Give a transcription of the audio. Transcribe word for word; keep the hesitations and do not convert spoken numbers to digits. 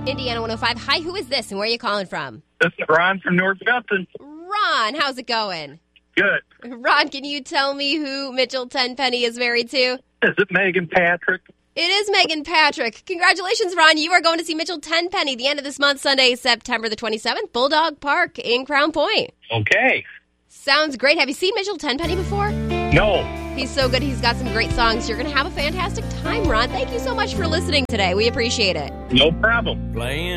Indiana one oh five. Hi, who is this and where are you calling from? This is Ron from North Gumpton. Ron, how's it going? Good. Ron, can you tell me who Mitchell Tenpenny is married to? Is it Megan Patrick? It is Megan Patrick. Congratulations, Ron. You are going to see Mitchell Tenpenny the end of this month, Sunday, September the twenty-seventh, Bulldog Park in Crown Point. Okay. Sounds great. Have you seen Mitchell Tenpenny before? No. He's so good. He's got some great songs. You're going to have a fantastic time, Ron. Thank you so much for listening today. We appreciate it. No problem. Playing